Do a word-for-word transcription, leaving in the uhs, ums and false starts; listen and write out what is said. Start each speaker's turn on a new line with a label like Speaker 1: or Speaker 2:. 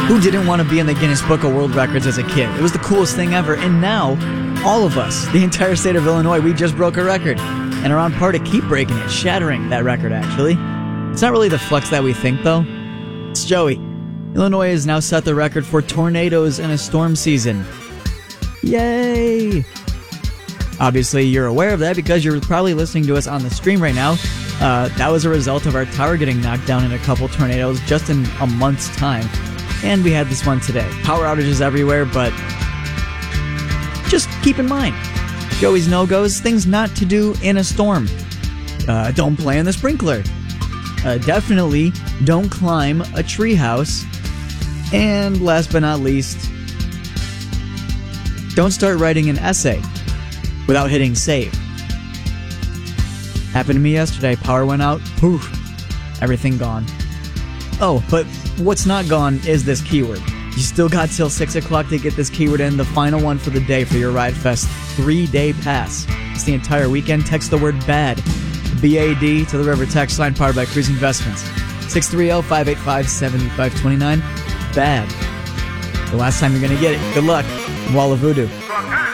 Speaker 1: Who didn't want to be in the Guinness Book of World Records as a kid? It was the coolest thing ever. And now, all of us, the entire state of Illinois, we just broke a record. And are on par to keep breaking it, shattering that record, actually. It's not really the flex that we think, though. It's Joey. Illinois has now set the record for tornadoes in a storm season. Yay! Obviously, you're aware of that because you're probably listening to us on the stream right now. Uh, that was a result of our tower getting knocked down in a couple tornadoes just in a month's time. And we had this one today. Power outages everywhere, but just keep in mind, Joey's no-goes, things not to do in a storm. Uh, don't play in the sprinkler. Uh, definitely don't climb a treehouse. And last but not least, don't start writing an essay without hitting save. Happened to me yesterday. Power went out. Poof. Everything gone. Oh, but what's not gone is this keyword. You still got till six o'clock to get this keyword in, the final one for the day for your Ride Fest three-day pass. It's the entire weekend. Text the word BAD, B A D, to the River text line powered by Cruise Investments. six three zero, five eight five, seven five two nine. BAD. The last time you're going to get it. Good luck. Wall of Voodoo.